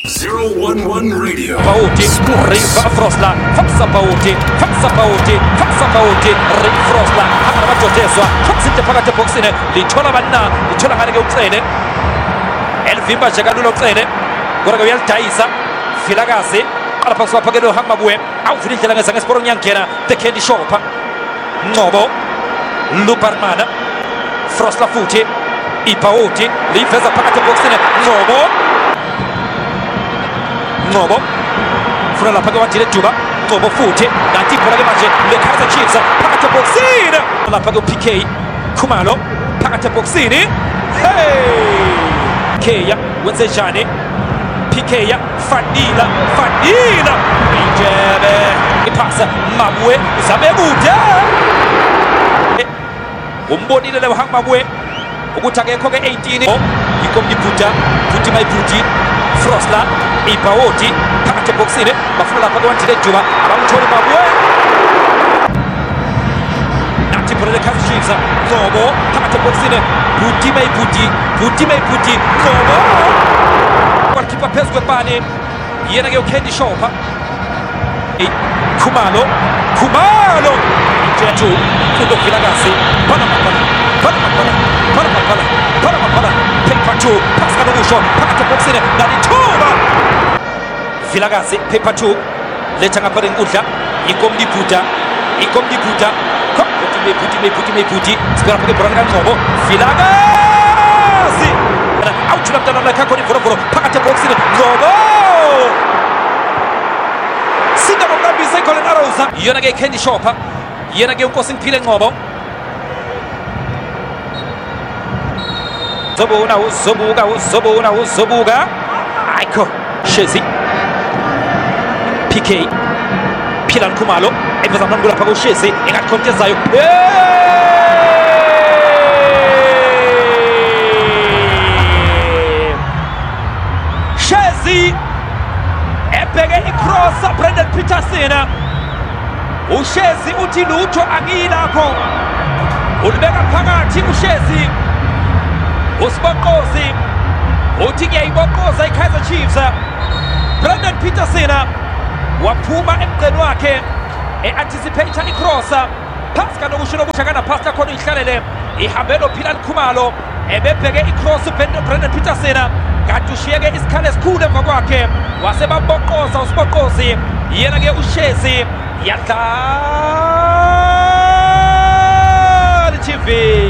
011 Radio. Pauti, riva Frosla, Faksa Pauti, Riva Frosla, Hamarabacho Teswa, Foxite Pagate Boxine, Lichola Banna, Lichola Hanege Utsene, Elvimba Jagadulo Tsene, Goragavial Taisa, Filagasi, Arapaswa Pagado Hamabwe, Outfit Langas Sporoniankena, the Candy Shop, Nobo, Luparmana, Frosla Futi, Ipauti, Liveza Pagate Boxine, Nobo Frela Pagawati Juba Nobo Futi Nanti Pagamaje Le Kaiser Chiefs Pagate Boxine La Pago PK Kumalo Pagate Boxine Hey Keya Wenzejane PK Fadila Ijebe Ipasa Mabwe Zabebuja Umboni Le Hang Mabwe Ugutage Koge 18 Ikom Diputa Puti Mai Puti Frosla Ipawoti Pagate Boxine Bafula Pagawati Juba Abamtori Mabwe Nanti Pure Kaiser Chiefs Nobo Pagate Boxine Puti Mai Puti Nobo Goalkeeper Peswe Bane Yenage Kendi Shopa Kumalo Jeju Kudo Filagasi Panamapala Pepachu Pascal Usho Pagate Boxine Nani Toba Filagasi Pepachu Letanga Paring Usha Ikom Diputa Puti Spera Pagate Branga Nobo Filagasi Outula Dana Kakoni Foro Pagate Boxine Nobo Singa Mbabi Cycle and Arosa Yenage Kendi Shopa Yenage Ukosing Pile Nobo Zobuga Aiko Shezi PK Pilan Kumalo Eveza Nangula Pago Shezi Ingat Kontezayo Shezi Epege Ikrosa Brendan Peterson Ushezi Utiluto Agilako Ulbega Pagati Ushezi Usbakosi Utinye Ibokoza Kaiser Chiefs Brendan Peterson Wapuma emqeni wakhe anticipate ikrosa Pascal Nobushino bushagana pasta khona ihlalele ihambelo Pilan Khumalo ebebheke ikross Brendan Peterson kanti ushiyeke isikhala esikhulu emva kwakhe wasebambokoza uSibokosi yena ke uShezi yadlala TV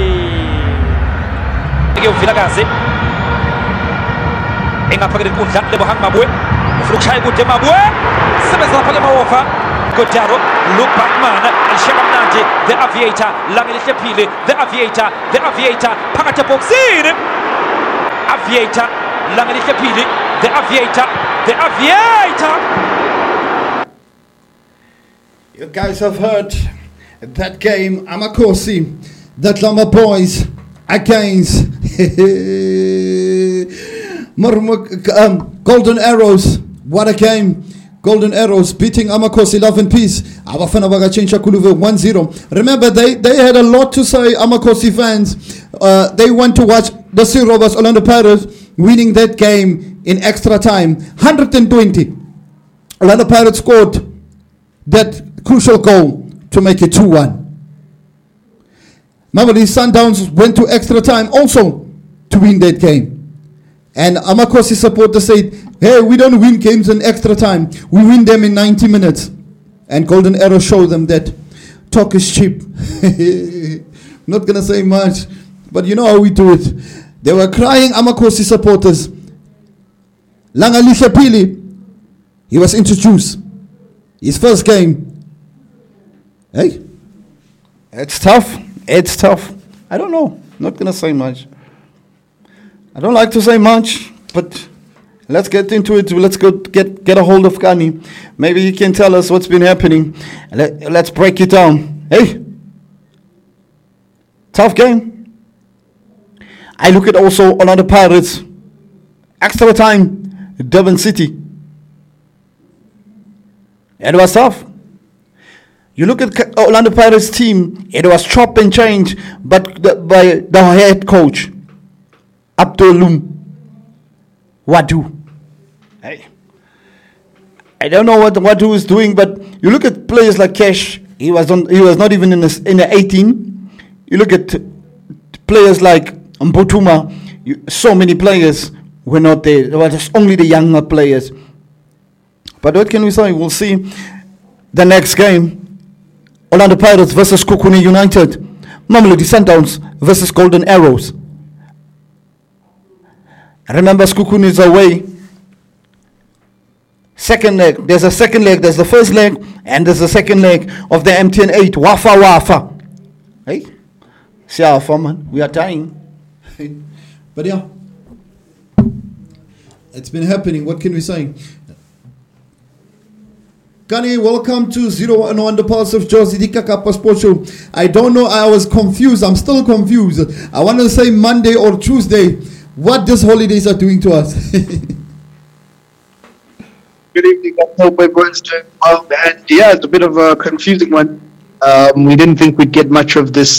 Vilagazi engaphakela inkundla lebohang Mabwe ufuna ukushaya kude Mabwe sebenzela phake mawofa Godaro Luke Batman Al-Shakamnandi the Aviator Langelihle Phili the Aviator phakathi boxini Aviator Langelihle Phili the Aviator You guys have heard that game Amakosi the Dlama Boys against Golden Arrows. What a game. Golden Arrows beating Amakosi Love and Peace. Abafana bagachenja Kuluve 1-0. Remember they had a lot to say, Amakosi fans. They went to watch the Sea Rovers Orlando Pirates winning that game in extra time. 120. Orlando Pirates scored that crucial goal to make it 2-1. Mamelodi Sundowns went to extra time also to win that game. And Amakosi supporters said, hey, we don't win games in extra time. We win them in 90 minutes. And Golden Arrow showed them that talk is cheap. Not going to say much, but you know how we do it. They were crying, Amakosi supporters. Langelihle Phili, he was introduced. His first game. Hey, it's tough. I don't know. Not going to say much. I don't like to say much, but let's get into it. Let's go get a hold of Kani. Maybe he can tell us what's been happening. Let's break it down. Hey, tough game. I look at also Orlando Pirates. Extra time, Durban City. It was tough. You look at Orlando Pirates team, it was chop and change, but by the head coach, Abdulum Wadu. Hey, I don't know what he was doing, but you look at players like Cash. He was not even in the 18. You look at players like Mbutuma. So many players were not there. There were just only the younger players. But what can we say? We'll see the next game. Orlando Pirates versus Kukuni United. Mamelodi Sundowns versus Golden Arrows. Remember, Kukuni is away. Second leg. There's a second leg. There's the first leg, and there's the second leg of the MTN 8. Wafa. Hey, Siafa, man. We are dying. But yeah, it's been happening. What can we say? Kani, welcome to 011 The Pulse of Josie Di Kakapa Sports Show. I don't know, I was confused. I'm still confused. I want to say Monday or Tuesday. What these holidays are doing to us. Good evening. I hope everyone's doing well. And yeah, it's a bit of a confusing one. We didn't think we'd get much of this,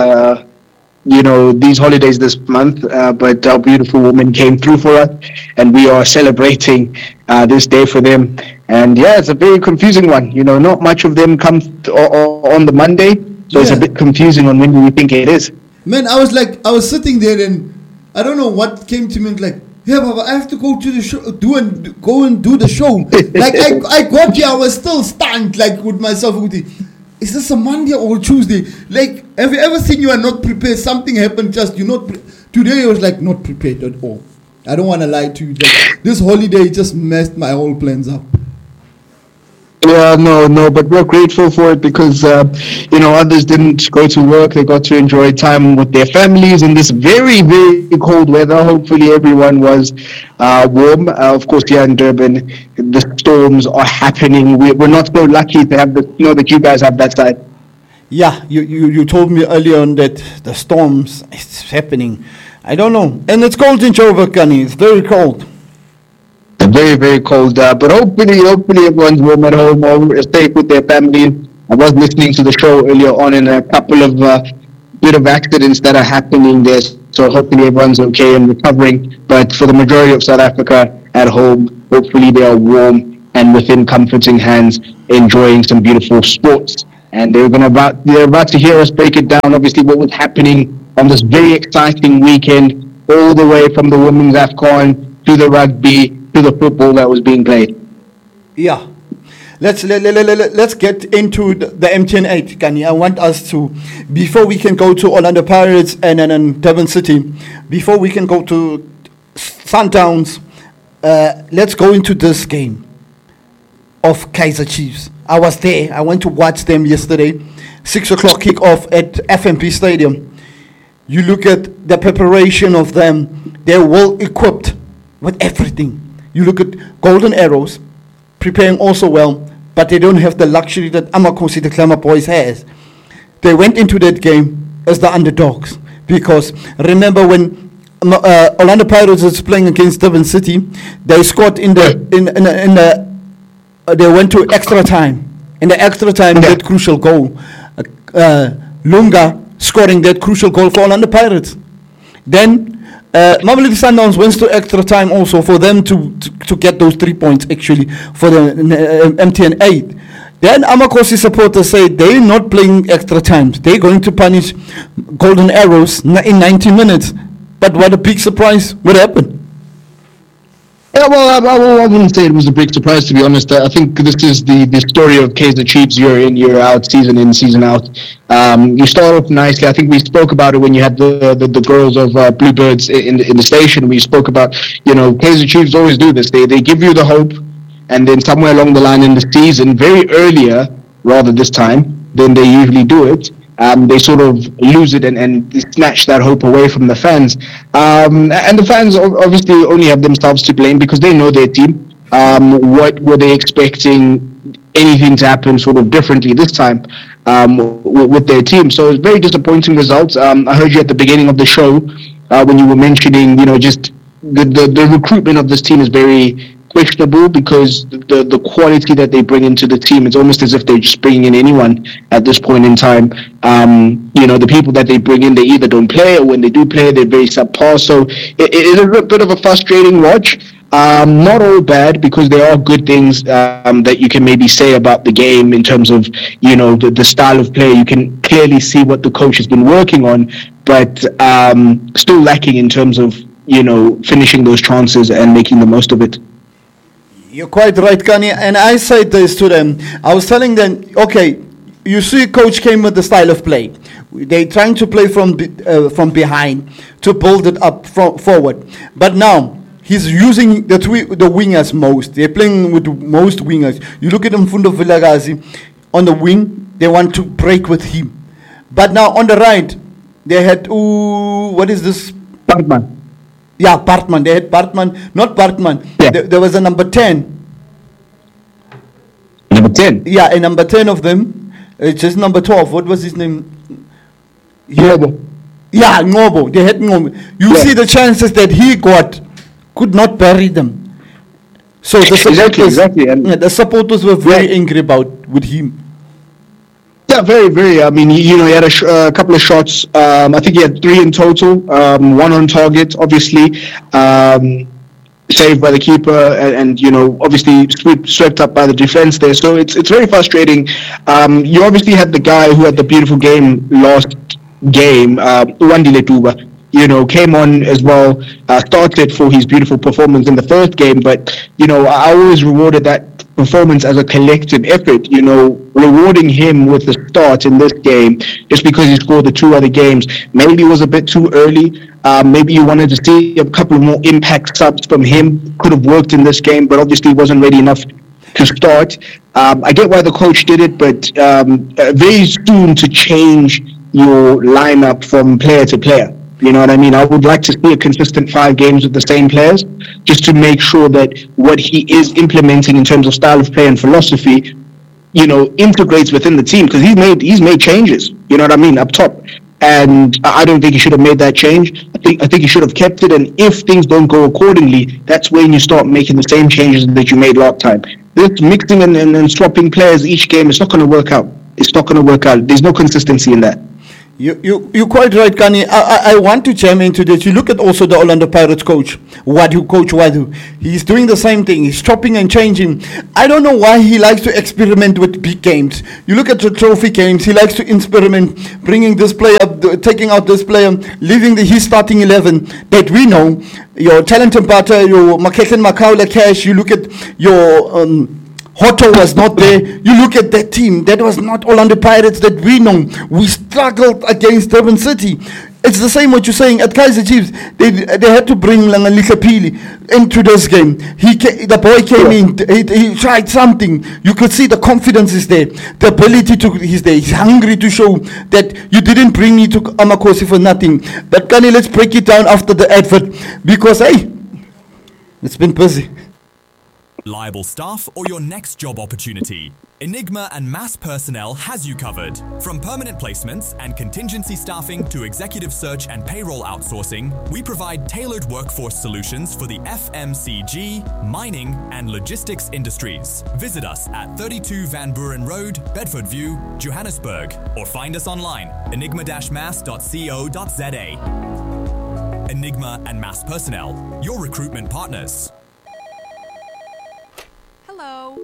these holidays this month, but our beautiful woman came through for us, and we are celebrating this day for them. And yeah, it's a very confusing one. Not much of them come on the Monday, so it's a bit confusing on when we think it is. Man, I was sitting there and I don't know what came to me, like, yeah, Baba, I have to go to the show, go and do the show. Like, I got here, I was still stunned, like, with myself. Is this a Monday or Tuesday? Like, have you ever seen you are not prepared? Something happened, just you're not. Today I was like not prepared at all. I don't want to lie to you. Like, this holiday just messed my whole plans up. Yeah, no, but we're grateful for it because, others didn't go to work. They got to enjoy time with their families in this very, very cold weather. Hopefully everyone was warm. Of course, here in Durban, the storms are happening. We're not so lucky to have the snow that you guys have that side. Yeah, you told me earlier on that the storms, it's happening. I don't know. And it's cold in Joburg, Kani. It's very cold. Very, very cold, but hopefully everyone's warm at home or safe with their family. I was listening to the show earlier on, and a couple of bit of accidents that are happening there, so hopefully everyone's okay and recovering. But for the majority of South Africa at home, hopefully they are warm and within comforting hands, enjoying some beautiful sports. And they're about to hear us break it down, obviously what was happening on this very exciting weekend, all the way from the women's AFCON to the rugby, to the football that was being played. Yeah. Let's get into the MTN 8, Kani. I want us to, before we can go to Orlando Pirates and Durban City, before we can go to Sundowns, let's go into this game of Kaizer Chiefs. I was there. I went to watch them yesterday. 6 o'clock kickoff at FNB Stadium. You look at the preparation of them. They're well equipped with everything. You look at Golden Arrows, preparing also well, but they don't have the luxury that Amakosi, the Glamour Boys, has. They went into that game as the underdogs, because remember when Orlando Pirates was playing against Durban City, they scored they went to extra time. In the extra time, that crucial goal, Lunga scoring that crucial goal for Orlando Pirates. Then Mamelodi Sundowns went to extra time also for them to get those 3 points actually for the MTN 8. Then Amakosi supporters say they're not playing extra times. They're going to punish Golden Arrows in 90 minutes. But what a big surprise. What happened? Yeah, well, I wouldn't say it was a big surprise, to be honest. I think this is the story of Kaizer Chiefs year in, year out, season in, season out. You start off nicely. I think we spoke about it when you had the girls of Bluebirds in the station. We spoke about, Kaizer Chiefs always do this. They give you the hope, and then somewhere along the line in the season, very earlier, rather this time, than they usually do it, they sort of lose it and snatch that hope away from the fans. And the fans obviously only have themselves to blame because they know their team. What were they expecting anything to happen sort of differently this time with their team? So it's very disappointing results. I heard you at the beginning of the show when you were mentioning, just the recruitment of this team is very questionable because the quality that they bring into the team, it's almost as if they're just bringing in anyone at this point in time. The people that they bring in, they either don't play, or when they do play, they're very subpar. So it is a bit of a frustrating watch. Not all bad, because there are good things that you can maybe say about the game in terms of, the style of play. You can clearly see what the coach has been working on, but still lacking in terms of, finishing those chances and making the most of it. You're quite right, Kani. And I said this to them. I was telling them, okay, you see, coach came with the style of play. They're trying to play from behind to build it up forward. But now he's using the wingers most. They're playing with most wingers. You look at Mfundo Vilakazi on the wing. They want to break with him. But now on the right, they had what is this? Bartman. Yeah, Bartman. They had Bartman, not Bartman. Yeah. There was a number 10. Number 10? Yeah, a number 10 of them. It's just number 12. What was his name? Ngobo. Yeah, Ngobo. They had Ngobo. You see the chances that he got, could not bury them. So the supporters, exactly. The supporters were very angry with him. Yeah, very, very. I mean, he had a couple of shots. I think he had 3 in total. 1 on target, obviously. Saved by the keeper, and obviously swept up by the defense there. So it's very frustrating. You obviously had the guy who had the beautiful game last game, Wandile Tuba. Came on as well, started for his beautiful performance in the first game, but I always rewarded that performance as a collective effort. Rewarding him with the start in this game just because he scored the 2 other games maybe was a bit too early. Maybe you wanted to see a couple of more impact subs from him. Could have worked in this game, but obviously wasn't ready enough to start. I get why the coach did it, but very soon to change your lineup from player to player. You know what I mean? I would like to see a consistent 5 games with the same players, just to make sure that what he is implementing in terms of style of play and philosophy, integrates within the team, because he's made changes. You know what I mean? Up top. And I don't think he should have made that change. I think he should have kept it. And if things don't go accordingly, that's when you start making the same changes that you made last time. This mixing and swapping players each game, it's not going to work out. It's not going to work out. There's no consistency in that. You're quite right, Kani. I want to chime into this. You look at also the Orlando Pirates coach, Coach Wadu. He's doing the same thing. He's chopping and changing. I don't know why he likes to experiment with big games. You look at the trophy games, he likes to experiment, bringing this player, taking out this player, leaving his starting 11 that we know. Your Talent and Butter, your Makeken Makaula Cash, you look at your... Hotto was not there. You look at that team. That was not Orlando Pirates that we know. We struggled against Durban City. It's the same what you're saying. At Kaizer Chiefs, they had to bring Langalika Pili into this game. The boy came in. He tried something. You could see the confidence is there. The ability he's there. He's hungry to show that you didn't bring me to Amakosi for nothing. But Kani, let's break it down after the advert, because hey, it's been busy. Liable staff or your next job opportunity, Enigma and Mass Personnel has you covered. From permanent placements and contingency staffing to executive search and payroll outsourcing, we provide tailored workforce solutions for the FMCG, mining and logistics industries. Visit us at 32 Van Buren Road, Bedford View, Johannesburg, or find us online, enigma-mass.co.za. Enigma and Mass Personnel, your recruitment partners. Hello.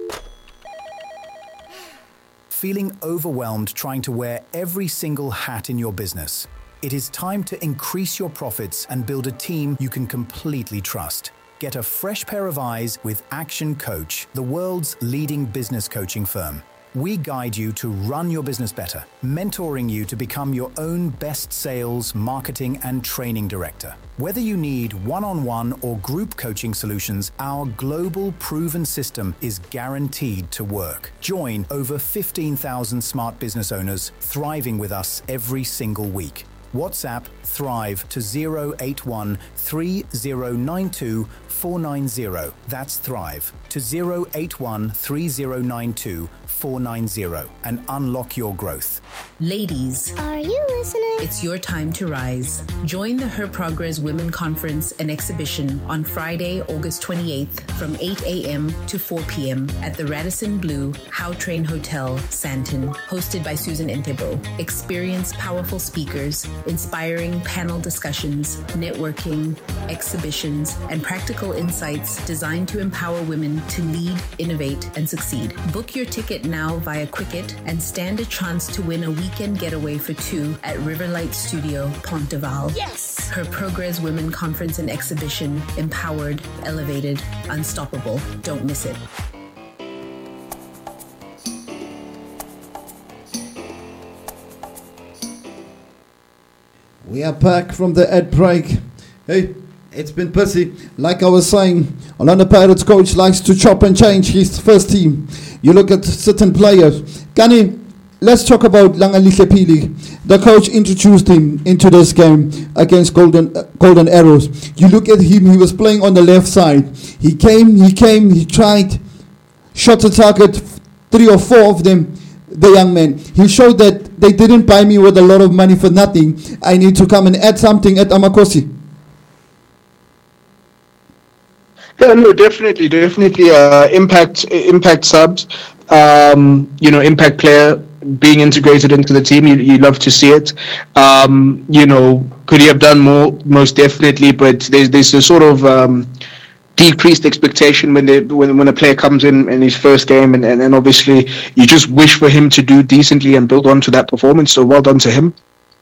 Feeling overwhelmed trying to wear every single hat in your business? It is time to increase your profits and build a team you can completely trust. Get a fresh pair of eyes with Action Coach, the world's leading business coaching firm. We guide you to run your business better, mentoring you to become your own best sales, marketing, and training director. Whether you need one-on-one or group coaching solutions, our global proven system is guaranteed to work. Join over 15,000 smart business owners thriving with us every single week. WhatsApp Thrive to 081 3092 490. That's Thrive to 081 3092 490 and unlock your growth. Ladies, are you listening? It's your time to rise. Join the Her Progress Women Conference and Exhibition on Friday, August 28th from 8 a.m. to 4 p.m. at the Radisson Blu Howtrain Hotel, Sandton, hosted by Susan Entebo. Experience powerful speakers, inspiring panel discussions, networking, exhibitions, and practical insights designed to empower women to lead, innovate, and succeed. Book your ticket now via Quicket and stand a chance to win a weekend getaway for two at Riverlight Studio, Ponteval. Yes! Her Progress Women Conference and Exhibition, Empowered, Elevated, Unstoppable. Don't miss it. We are back from the ad break. Hey, it's been busy. Like I was saying, Orlando Pirates coach likes to chop and change his first team. You look at certain players. Gani, let's talk about Langalihle Pili. The coach introduced him into this game against Golden Arrows. You look at him, he was playing on the left side. He came, he tried, shot the target, 3 or 4 of them, the young man. He showed that they didn't buy me with a lot of money for nothing. I need to come and add something at Amakosi. Yeah, no, definitely. Impact subs, impact player being integrated into the team. You love to see it. Could he have done more? Most definitely, but there's a sort of decreased expectation when a player comes in his first game, and obviously you just wish for him to do decently and build on to that performance. So well done to him.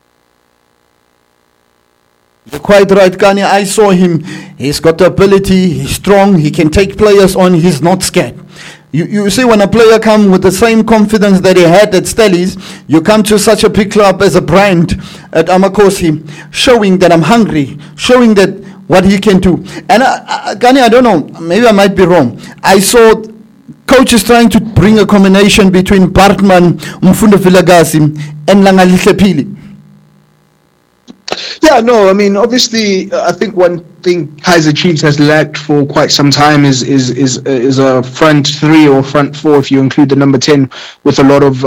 You're quite right, Kanye. I saw him. He's got the ability. He's strong. He can take players on. He's not scared. You see, when a player comes with the same confidence that he had at Stellies, you come to such a big club as a brand at Amakosi, showing that I'm hungry, showing that what he can do. And Kanye, I don't know, maybe I might be wrong. I saw coaches trying to bring a combination between Bartman, Mfundo Vilakazi, and Langalihle Pili. Yeah, no, I mean, obviously, I think one thing Kaizer Chiefs has lacked for quite some time is a front 3 or front 4, if you include the number 10, with a lot of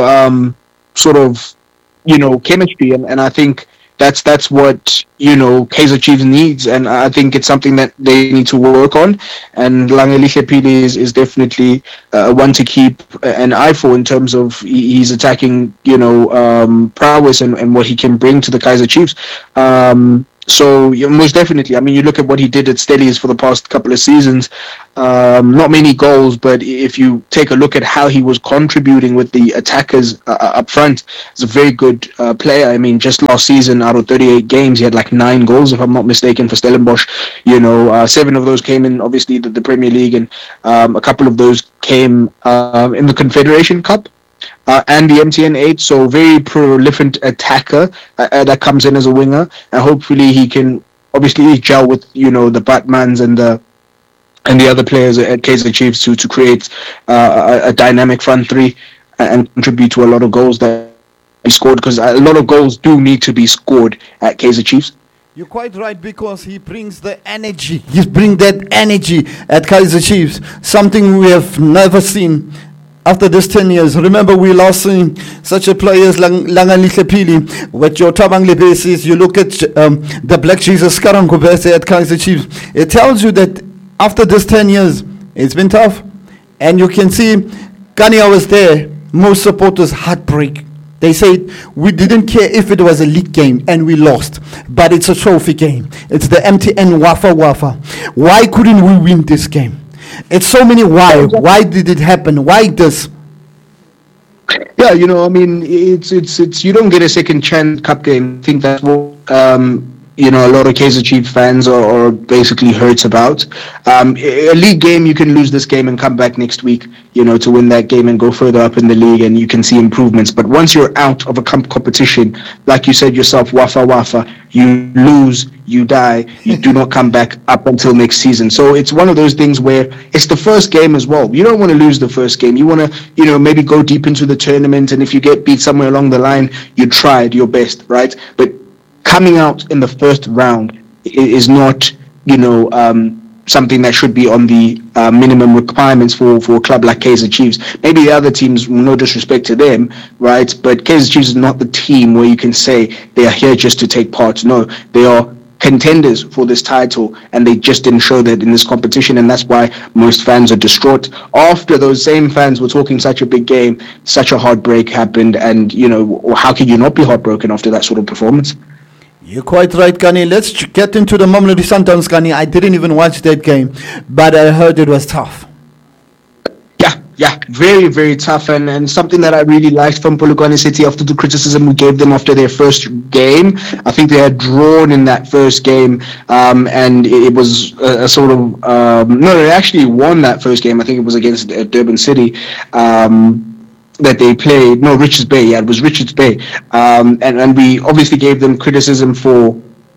chemistry, and I think that's what Kaizer Chiefs needs, and I think it's something that they need to work on. And Langalihle Pili is definitely one to keep an eye for in terms of his attacking prowess and what he can bring to the Kaizer Chiefs. So most definitely, I mean, you look at what he did at Stellies for the past couple of seasons, not many goals, but if you take a look at how he was contributing with the attackers up front, he's a very good player. I mean, just last season, out of 38 games, he had like 9 goals, if I'm not mistaken, for Stellenbosch. 7 of those came in, obviously, the Premier League, and a couple of those came in the Confederation Cup. And the MTN 8, so very prolific attacker that comes in as a winger, and hopefully he can obviously gel with the Batmans and the other players at Kaizer Chiefs to create a dynamic front 3 and contribute to a lot of goals that he scored, because a lot of goals do need to be scored at Kaizer Chiefs. You're quite right, because he brings the energy. He brings that energy at Kaizer Chiefs, something we have never seen. After this 10 years, remember we lost such a player as Langalihle Pili, with your Tabang Lebesis. You look at the Black Jesus Karangobese at Kaizer Chiefs. It tells you that after this 10 years, it's been tough. And you can see, Kanye was there, most supporters heartbreak. They said, we didn't care if it was a league game and we lost, but it's a trophy game. It's the MTN Wafa. Why couldn't we win this game? It's so many why. Why did it happen? Why this? Yeah, I mean, it's you don't get a second chance cup game. I think that's what a lot of Kaizer Chiefs fans are basically hurt about. A league game, you can lose this game and come back next week, to win that game and go further up in the league, and you can see improvements. But once you're out of a competition, like you said yourself, Wafa, you lose, you die, you do not come back up until next season. So it's one of those things where it's the first game as well. You don't want to lose the first game. You want to, maybe go deep into the tournament, and if you get beat somewhere along the line, you tried your best, right? But coming out in the first round is not, something that should be on the minimum requirements for a club like Kaizer Chiefs. Maybe the other teams, no disrespect to them, right? But Kaizer Chiefs is not the team where you can say they are here just to take part. No, they are contenders for this title, and they just didn't show that in this competition, and that's why most fans are distraught. After those same fans were talking such a big game, such a heartbreak happened, and how could you not be heartbroken after that sort of performance? You're quite right, Gani. Let's get into the Mamelodi Sundowns, Gani. I didn't even watch that game, but I heard it was tough. Yeah, very, very tough, and something that I really liked from Polokwane City after the criticism we gave them after their first game. I think they had drawn in that first game, and it was a sort of no, they actually won that first game. I think it was against Durban City. That they played, no, Richards Bay. Yeah, it was Richards Bay, and we obviously gave them criticism for,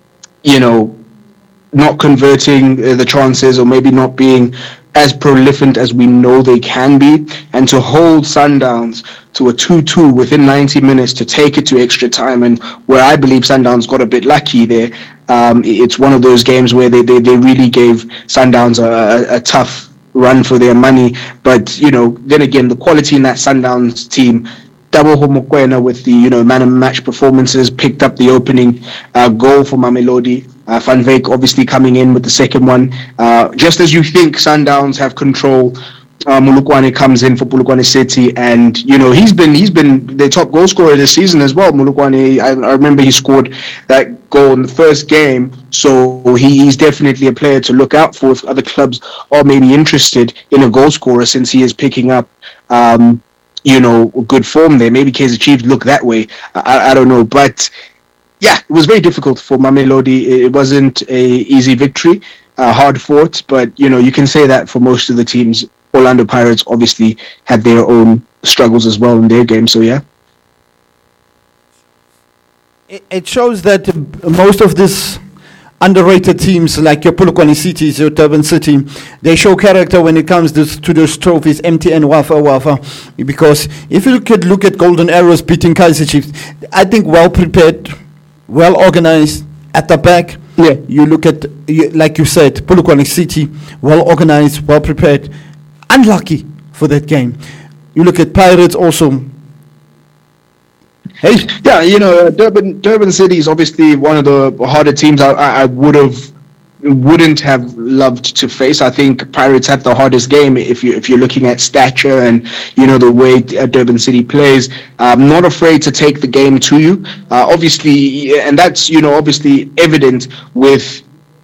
not converting the chances, or maybe not being as prolific as we know they can be, and to hold Sundowns to a 2-2 within 90 minutes to take it to extra time, and where I believe Sundowns got a bit lucky there. It's one of those games where they really gave Sundowns a tough run for their money, but then again, the quality in that Sundowns team, Tabo Mokoena with the man of match performances, picked up the opening goal for Mamelodi. Van Wyk obviously coming in with the second one. Just as you think Sundowns have control, Mulukwane comes in for Polokwane City, and he's been their top goal scorer this season as well. Mulukwane, I remember he scored that goal in the first game, so he's definitely a player to look out for if other clubs are maybe interested in a goal scorer, since he is picking up good form there. Maybe Kaizer Chiefs look that way. I don't know, but yeah, it was very difficult for Mamelodi. It wasn't a easy victory, hard fought, but you can say that for most of the teams. Orlando Pirates obviously had their own struggles as well in their game, so yeah. It shows that most of these underrated teams like your Polokwane Cities, your Durban City, they show character when it comes to those trophies, MTN, Wafa. Because if you look at Golden Arrows beating Kaizer Chiefs, I think well prepared, well organized at the back. Yeah. You look at, like you said, Polokwane City, well organized, well prepared. Unlucky for that game. You look at Pirates also. Hey. Yeah, Durban City is obviously one of the harder teams I wouldn't have loved to face. I think Pirates had the hardest game if you're looking at stature and the way Durban City plays. Not afraid to take the game to you. Obviously, and that's obviously evident with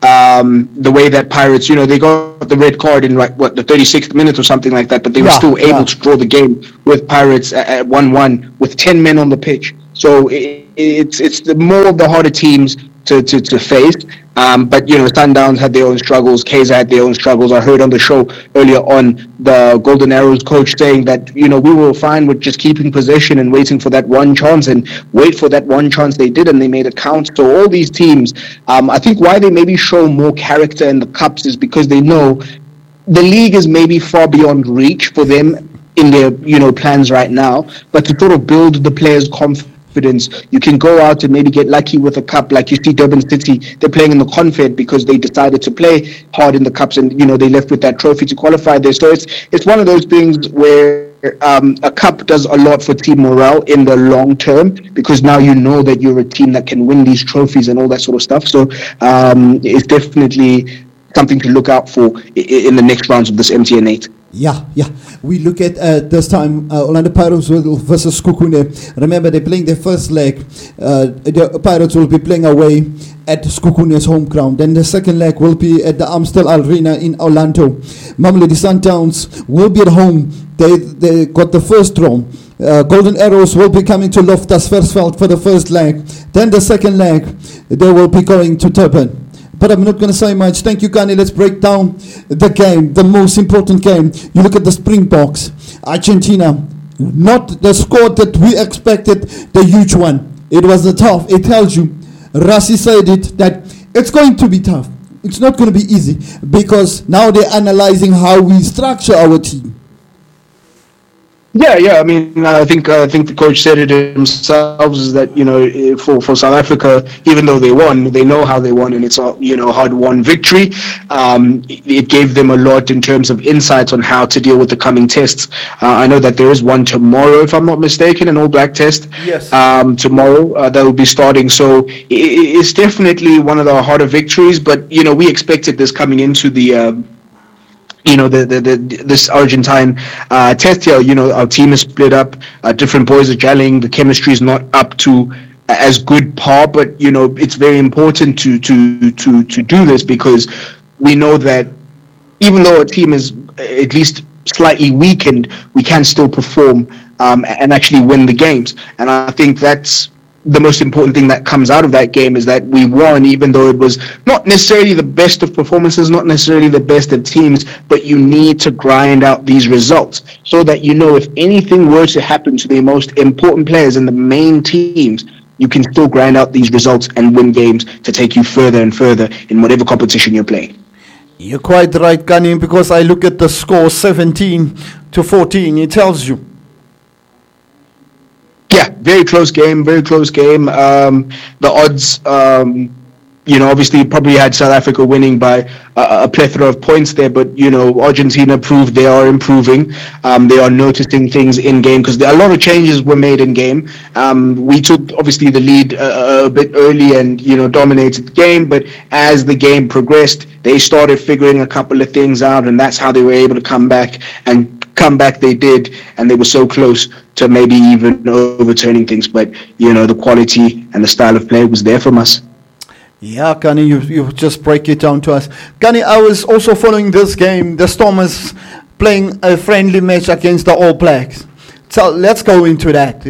the way that Pirates, they got the red card in the 36th minute or something like that, but they were still able to draw the game with Pirates at 1-1 with 10 men on the pitch. So it's the more of the harder teams to face. But Sundowns had their own struggles. Kaizer had their own struggles. I heard on the show earlier on the Golden Arrows coach saying that we were fine with just keeping possession and waiting for that one chance, and wait for that one chance they did, and they made it count. So all these teams, I think why they maybe show more character in the cups is because they know the league is maybe far beyond reach for them in their plans right now, but to sort of build the players' confidence. You can go out and maybe get lucky with a cup, like you see Durban City. They're playing in the Confed because they decided to play hard in the cups, and they left with that trophy to qualify there. So it's one of those things where a cup does a lot for team morale in the long term, because now that you're a team that can win these trophies and all that sort of stuff. So it's definitely something to look out for in the next rounds of this MTN 8. Yeah. We look at this time Orlando Pirates versus Sekhukhune. Remember, they're playing their first leg. The Pirates will be playing away at Sekhukune's home ground. Then the second leg will be at the Amstel Arena in Orlando. Mamelodi Sundowns will be at home. They got the first draw. Golden Arrows will be coming to Loftus Versfeld for the first leg. Then the second leg, they will be going to Durban. But I'm not going to say much. Thank you, Kani. Let's break down the game, the most important game. You look at the Springboks, Argentina. Not the score that we expected, the huge one. It was a tough. It tells you, Rassi said it, that it's going to be tough. It's not going to be easy, because now they're analyzing how we structure our team. Yeah. I mean, I think the coach said it himself, is that for South Africa, even though they won, they know how they won, and it's a hard-won victory. It gave them a lot in terms of insights on how to deal with the coming tests. I know that there is one tomorrow, if I'm not mistaken, an All Black test. Yes. Tomorrow that will be starting. So it's definitely one of the harder victories. But we expected this coming into the. This Argentine test here. Our team is split up. Different boys are gelling. The chemistry is not up to as good par, but it's very important to do this, because we know that even though a team is at least slightly weakened, we can still perform and actually win the games. And I think that's the most important thing that comes out of that game, is that we won, even though it was not necessarily the best of performances, not necessarily the best of teams, but you need to grind out these results so that if anything were to happen to the most important players in the main teams, you can still grind out these results and win games to take you further and further in whatever competition you're playing. You're quite right, Gunny, because I look at the score 17-14. It tells you. Yeah, very close game. The odds, obviously probably had South Africa winning by a plethora of points there, but Argentina proved they are improving. They are noticing things in game, because a lot of changes were made in game. We took obviously the lead a bit early and dominated the game, but as the game progressed, they started figuring a couple of things out, and that's how they were able to come back. And come back they did, and they were so close to maybe even overturning things, but the quality and the style of play was there from us. Yeah, Gunny, you just break it down to us. Gunny, I was also following this game. The Stormers playing a friendly match against the All Blacks. So let's go into that.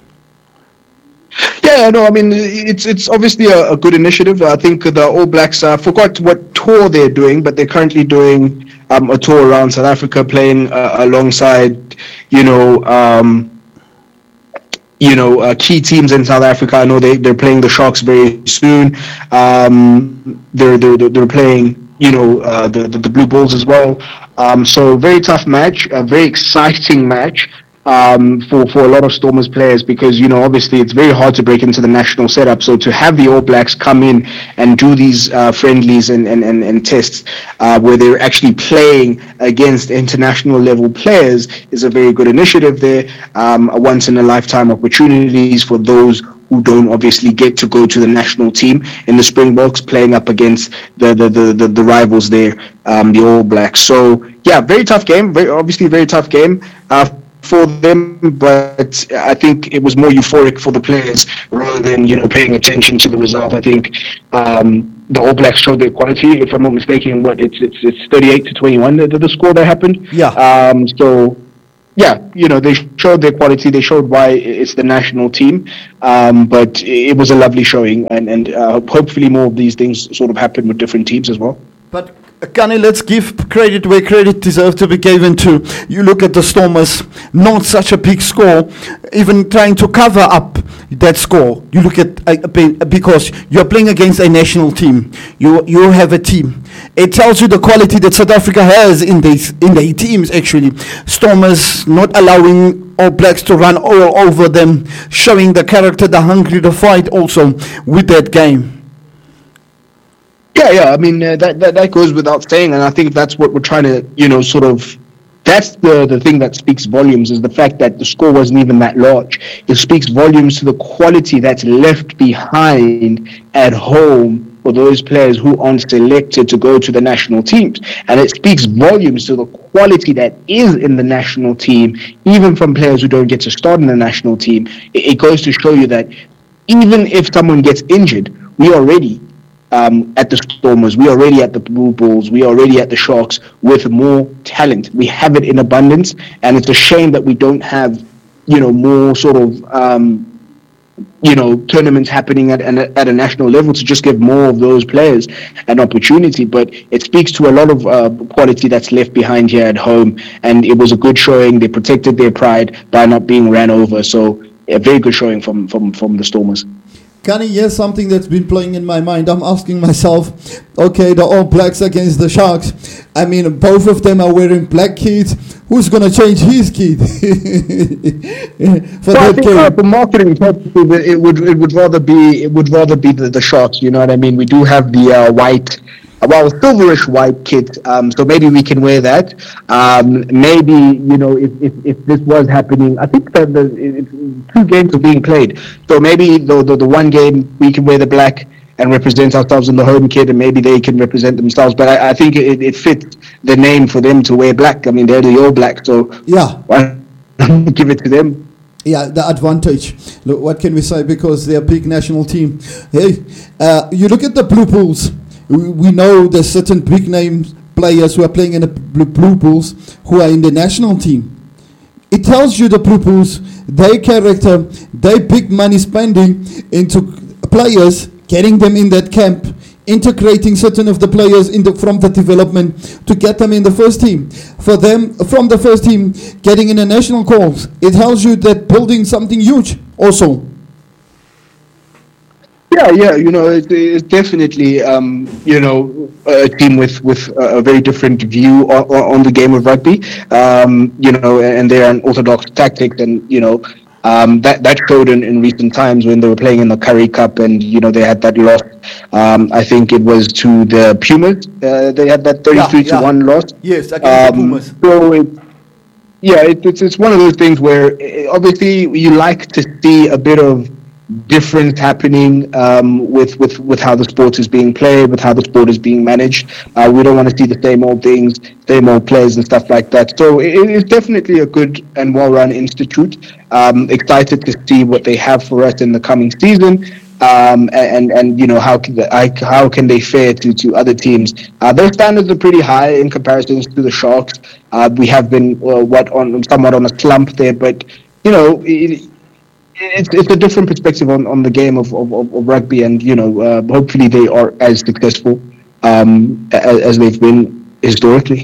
Yeah, no, I mean, it's obviously a good initiative. I think the All Blacks, I forgot what tour they're doing, but they're currently doing a tour around South Africa, playing alongside, key teams in South Africa. I know they're playing the Sharks very soon. They're playing, the Blue Bulls as well. So very tough match, a very exciting match. For a lot of Stormers players, because obviously it's very hard to break into the national setup. So to have the All Blacks come in and do these friendlies and tests where they're actually playing against international level players is a very good initiative there. A once in a lifetime opportunities for those who don't obviously get to go to the national team in the Springboks, playing up against the rivals there, the All Blacks. So yeah, very tough game. Very tough game for them, but I think it was more euphoric for the players rather than paying attention to the result. I think the All Blacks showed their quality. If I'm not mistaken, it's 38-21 the score that happened. Yeah. So yeah, they showed their quality. They showed why it's the national team. But it was a lovely showing, and hopefully more of these things sort of happen with different teams as well. But Gunny, let's give credit where credit deserves to be given to. You look at the Stormers, not such a big score, even trying to cover up that score. You look at because you're playing against a national team. You have a team. It tells you the quality that South Africa has in their teams. Actually, Stormers not allowing All Blacks to run all over them, showing the character, the hungry, the fight also with that game. Yeah. I mean, that goes without saying, and I think that's what we're trying to, that's the thing that speaks volumes, is the fact that the score wasn't even that large. It speaks volumes to the quality that's left behind at home for those players who aren't selected to go to the national teams. And it speaks volumes to the quality that is in the national team, even from players who don't get to start in the national team. It goes to show you that even if someone gets injured, we are ready. At the Stormers, we are already at the Blue Bulls, we are already at the Sharks with more talent. We have it in abundance, and it's a shame that we don't have, more sort of, tournaments happening at a national level to just give more of those players an opportunity. But it speaks to a lot of quality that's left behind here at home, and it was a good showing. They protected their pride by not being ran over. So a very good showing from the Stormers. Gunny, here's something that's been playing in my mind. I'm asking myself, okay, the All Blacks against the Sharks. I mean, both of them are wearing black kits. Who's going to change his kit? For marketing purposes, it would rather be the Sharks. You know what I mean? We do have the white. Silverish white kit, so maybe we can wear that. Maybe, if this was happening, I think that it's 2 games are being played. So maybe the one game we can wear the black and represent ourselves in the home kit, and maybe they can represent themselves. But I think it fits the name for them to wear black. I mean, they're the All Blacks, so yeah, why not give it to them? the advantage. Look, what can we say? Because they're a big national team. Hey, you look at the Blue Bulls. We know there's certain big name players who are playing in the Blue Bulls who are in the national team. It tells you the Blue Bulls, their character, their big money spending into players, getting them in that camp, integrating certain of the players from the development to get them in the first team. For them, from the first team, getting in the national calls, it tells you that building something huge also. Yeah, it's definitely, a team with a very different view on the game of rugby, and they're an orthodox tactics, and, that showed in recent times when they were playing in the Currie Cup, and, they had that loss. I think it was to the Pumas. They had that 33-1 loss. Yes, against the Pumas. So it's one of those things where obviously you like to see a bit of difference happening with how the sport is being played, with how the sport is being managed. We don't want to see the same old things, same old players and stuff like that. So it is definitely a good and well-run institute. Excited to see what they have for us in the coming season. And how can they fare to other teams? Their standards are pretty high in comparison to the Sharks. We have been somewhat on a slump there, but it's a different perspective on the game of rugby, and hopefully they are as successful as they've been historically.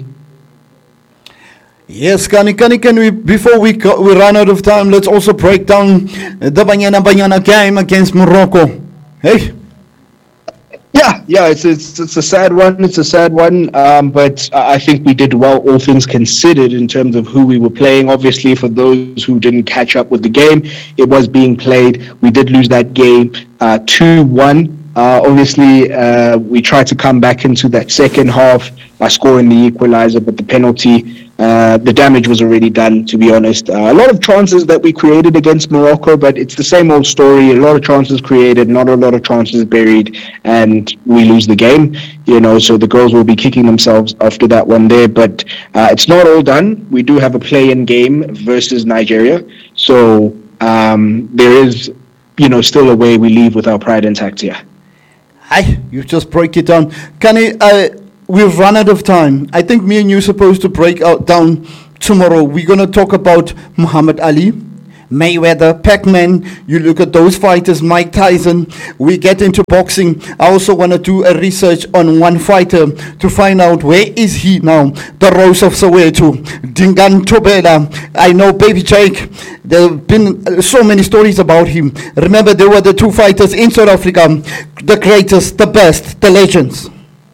Yes, can we before we run out of time, let's also break down the Banyana game against Morocco. Hey. Yeah, it's a sad one. It's a sad one, but I think we did well, all things considered, in terms of who we were playing. Obviously, for those who didn't catch up with the game, it was being played. We did lose that game 2-1. Obviously, we tried to come back into that second half by scoring the equalizer, but the penalty, the damage was already done, to be honest. A lot of chances that we created against Morocco, but it's the same old story. A lot of chances created, not a lot of chances buried, and we lose the game. So the girls will be kicking themselves after that one there. But it's not all done. We do have a play-in game versus Nigeria. So there is, still a way we leave with our pride intact here. Hi, you just break it down. We've run out of time. I think me and you are supposed to break out down tomorrow. We're going to talk about Muhammad Ali, Mayweather, Pac-Man. You look at those fighters, Mike Tyson. We get into boxing. I also want to do a research on one fighter to find out where is he now. The Rose of Soweto, Dingaan Thobela. I know Baby Jake. There have been so many stories about him. Remember, there were the two fighters in South Africa, the greatest, the best, the legends.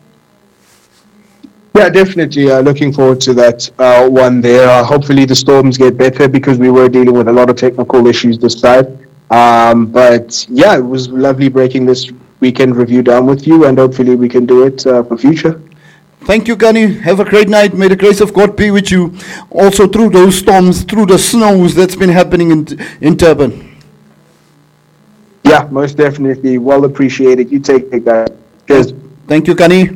Yeah, definitely. Looking forward to that one there. Hopefully the Storms get better, because we were dealing with a lot of technical issues this side. But yeah, it was lovely breaking this weekend review down with you, and hopefully we can do it for future. Thank you, Gunny. Have a great night. May the grace of God be with you. Also through those storms, through the snows that's been happening in Durban. Yeah, most definitely. Well appreciated. You take it, guys. Cheers. Thank you, Gunny.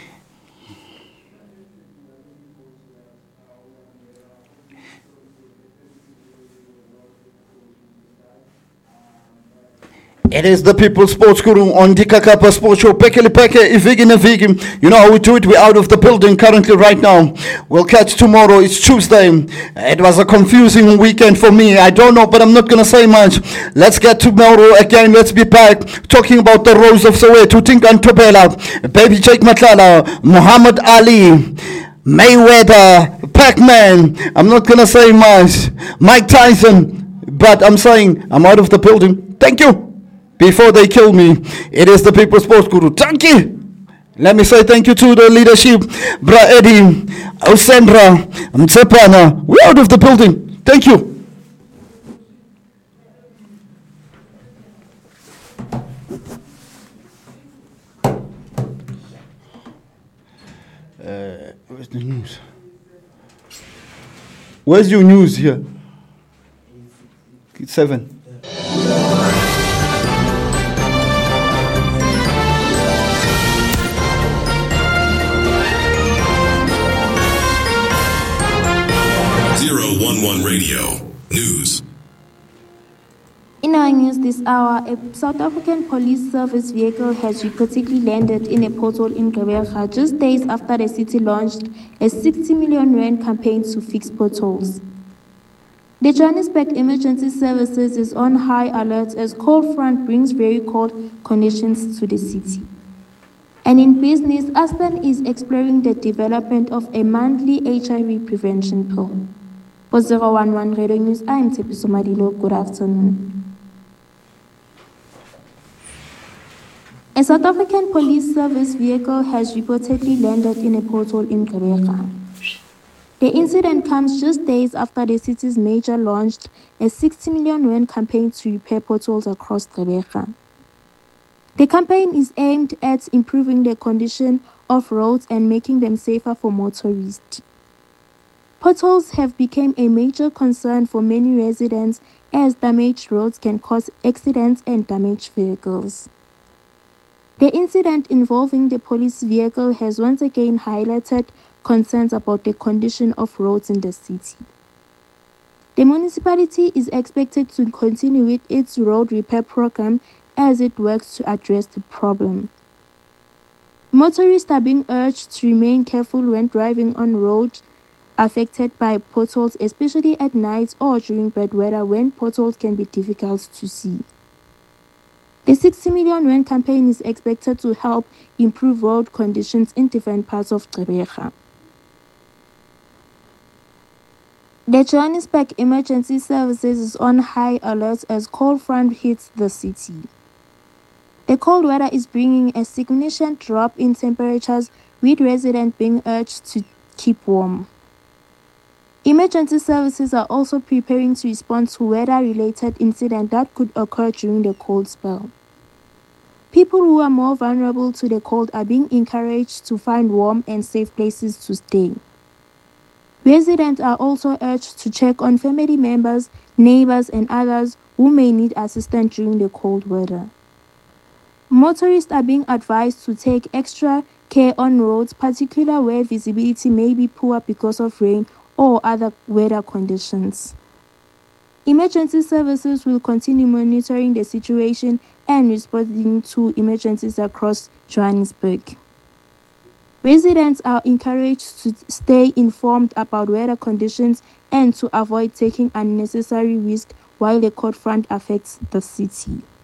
It is the People's Sports Guru on Dikakapa Sports Show. Pekele Peke, Ivigi Navigi. You know how we do it. We're out of the building currently right now. We'll catch tomorrow. It's Tuesday. It was a confusing weekend for me. I don't know, but I'm not going to say much. Let's get tomorrow again. Let's be back talking about the Rose of Soweto, Dingaan Thobela, Baby Jake Matlala, Muhammad Ali, Mayweather, Pac-Man. I'm not going to say much. Mike Tyson. But I'm saying I'm out of the building. Thank you. Before they kill me, it is the People's Sports Guru. Thank you. Let me say thank you to the leadership. Bra Eddie, Osendra, Mtsepana. We're out of the building. Thank you. Where's the news? Where's your news here? It's 7. Zero 11 Radio News. In our news this hour, a South African police service vehicle has reportedly landed in a pothole in Gqeberha just days after the city launched a 60 million rand campaign to fix potholes. The Johannesburg Emergency Services is on high alert as cold front brings very cold conditions to the city. And in business, Aspen is exploring the development of a monthly HIV prevention pill. For 011 Radio News, I am Tepiso Madilo. Good afternoon. A South African police service vehicle has reportedly landed in a pothole in Gqeberha. The incident comes just days after the city's mayor launched a 60 million rand campaign to repair potholes across Gqeberha. The campaign is aimed at improving the condition of roads and making them safer for motorists. Potholes have become a major concern for many residents as damaged roads can cause accidents and damage vehicles. The incident involving the police vehicle has once again highlighted concerns about the condition of roads in the city. The municipality is expected to continue with its road repair program as it works to address the problem. Motorists are being urged to remain careful when driving on roads affected by potholes, especially at night or during bad weather when potholes can be difficult to see. The 60 million rand campaign is expected to help improve road conditions in different parts of Gqeberha. The Johannesburg Emergency Services is on high alert as cold front hits the city. The cold weather is bringing a significant drop in temperatures, with residents being urged to keep warm. Emergency services are also preparing to respond to weather-related incidents that could occur during the cold spell. People who are more vulnerable to the cold are being encouraged to find warm and safe places to stay. Residents are also urged to check on family members, neighbors, and others who may need assistance during the cold weather. Motorists are being advised to take extra care on roads, particularly where visibility may be poor because of rain or other weather conditions. Emergency services will continue monitoring the situation and responding to emergencies across Johannesburg. Residents are encouraged to stay informed about weather conditions and to avoid taking unnecessary risks while the cold front affects the city.